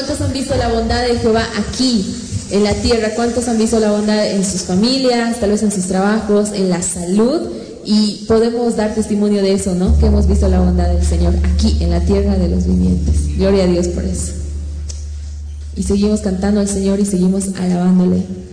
¿cuántos han visto la bondad de Jehová aquí en la tierra? ¿Cuántos han visto la bondad en sus familias, tal vez en sus trabajos, en la salud? Y podemos dar testimonio de eso, ¿no? Que hemos visto la bondad del Señor aquí en la tierra de los vivientes. Gloria a Dios por eso. Y seguimos cantando al Señor y seguimos alabándole.